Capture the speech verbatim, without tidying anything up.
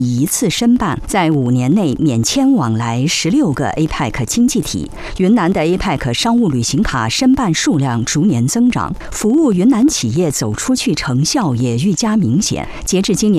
一次申办，在五年内免签往来十六个 A P E C 经济体。云南的 A P E C 商务旅行卡申办数量逐年增长，服务云南企业走出去成效也愈加明显。截至今年